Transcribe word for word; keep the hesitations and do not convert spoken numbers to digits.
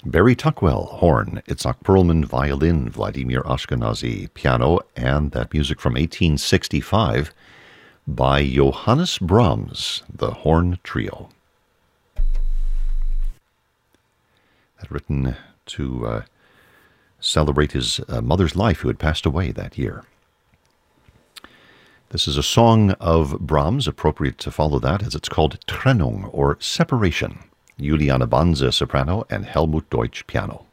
Barry Tuckwell, horn, Itzhak Perlman, violin, Vladimir Ashkenazy, piano, and that music from eighteen sixty-five by Johannes Brahms, the Horn Trio. That written to uh, celebrate his uh, mother's life, who had passed away that year. This is a song of Brahms, appropriate to follow that, as it's called Trennung, or Separation. Juliane Banse, soprano, and Helmut Deutsch, piano.